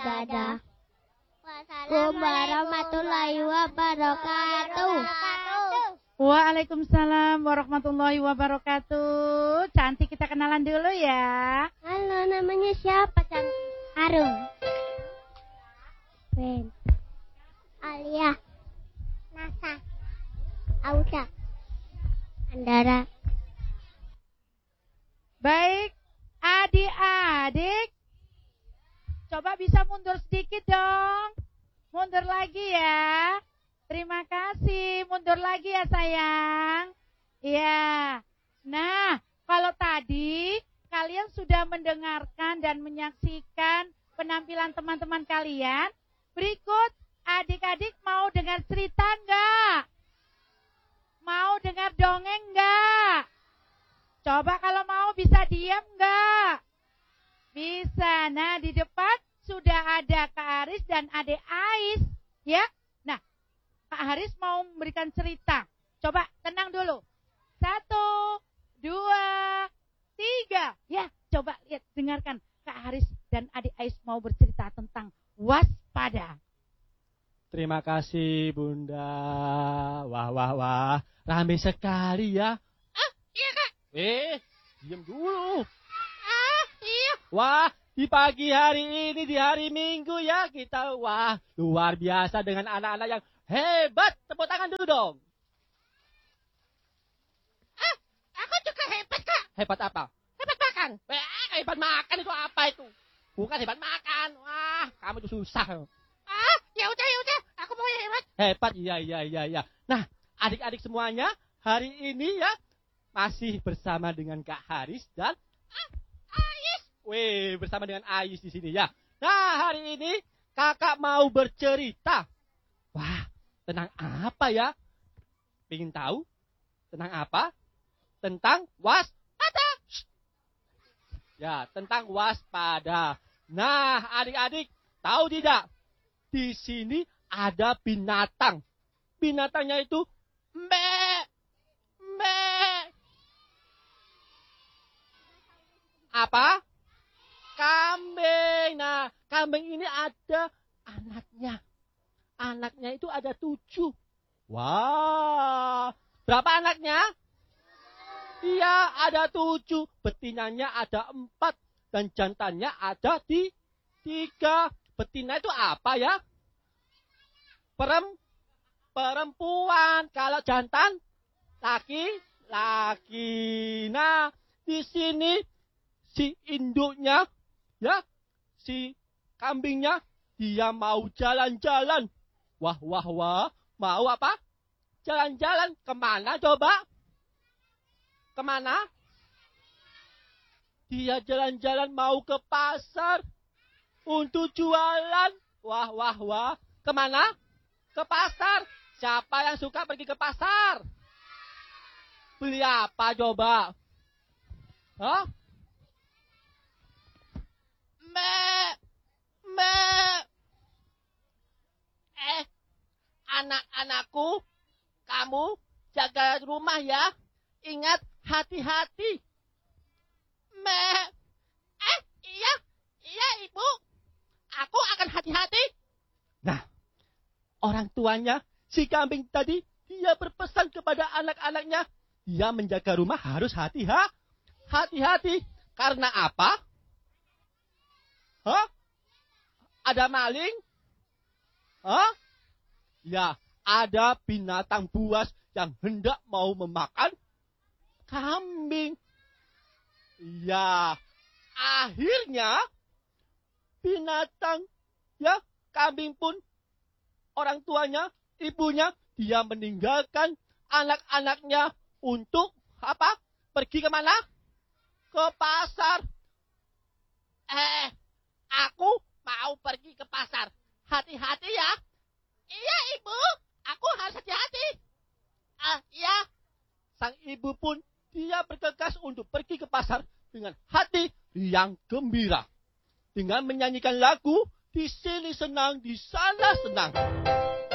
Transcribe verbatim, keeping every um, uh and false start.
ibadah. Wassalamualaikum warahmatullahi wabarakatuh. Waalaikumsalam warahmatullahi wabarakatuh. Cantik, kita kenalan dulu ya. Halo, namanya siapa, Cantik? Harum. Ben. Alia. Nasa. Auda. Andara. Baik, adik-adik, coba bisa mundur sedikit dong. Mundur lagi ya. Terima kasih, mundur lagi ya sayang. Iya. Nah, kalau tadi kalian sudah mendengarkan dan menyaksikan penampilan teman-teman kalian, berikut adik-adik mau dengar cerita enggak? Mau dengar dongeng enggak? Coba kalau mau bisa diam enggak? Bisa. Nah, di depan sudah ada Kak Aris dan Adek Ais, ya. Nah, Kak Haris mau memberikan cerita. Coba tenang dulu. Satu, dua, tiga. Ya, coba lihat, dengarkan. Kak Haris dan Adik Ais mau bercerita tentang waspada. Terima kasih Bunda. Wah, wah, wah. Ramai sekali ya. Ah, iya Kak. Eh, diam dulu. Ah, iya. Wah, di pagi hari ini, di hari Minggu ya, kita wah, luar biasa dengan anak-anak yang hebat. Tepuk tangan dulu dong. Ah, aku juga hebat, Kak. Hebat apa? Hebat makan. Eh, hebat makan itu apa itu? Bukan hebat makan. Wah, kamu itu susah. Ah, ya udah, ya udah. Aku mau yang hebat. Hebat, iya, iya, iya, iya. Nah, adik-adik semuanya, hari ini ya, masih bersama dengan Kak Haris dan ah, Ais. Weh, bersama dengan Ais di sini ya. Nah, hari ini kakak mau bercerita. Wah, tentang apa ya? Pengen tahu? Tentang apa? Tentang waspada. Ya, tentang waspada. Nah, adik-adik, tahu tidak? Di sini ada binatang. Binatangnya itu mbe, mbe. Apa? Kambing. Nah, kambing ini ada anaknya. Anaknya itu ada tujuh. Wah, berapa anaknya? Iya, ada tujuh. Betinanya ada empat. Dan jantannya ada di tiga. Betina itu apa ya? Perem, perempuan. Kalau jantan, laki, laki. Nah, di sini si induknya, ya, si kambingnya, dia mau jalan-jalan. Wah, wah, wah. Mau apa? Jalan-jalan. Kemana coba? Kemana? Dia jalan-jalan mau ke pasar. Untuk jualan. Wah, wah, wah. Kemana? Ke pasar. Siapa yang suka pergi ke pasar? Beli apa coba? Hah? Me, me. Eh, anak-anakku, kamu jaga rumah ya. Ingat, hati-hati. Me. Eh, iya, iya ibu. Aku akan hati-hati. Nah, orang tuanya, si kambing tadi, dia berpesan kepada anak-anaknya. Dia menjaga rumah harus hati-hati. Hati-hati. Karena apa? Hah? Ada maling? Hah? Ya, ada binatang buas yang hendak mau memakan kambing. Ya, akhirnya binatang, ya, kambing pun orang tuanya, ibunya, dia meninggalkan anak-anaknya untuk apa? Pergi kemana? Ke pasar. Eh, aku mau pergi ke pasar. Hati-hati ya. Iya ibu, aku harus hati-hati. Ah, iya. Sang ibu pun dia bergegas untuk pergi ke pasar dengan hati yang gembira. Dengan menyanyikan lagu, di sini senang, di sana senang.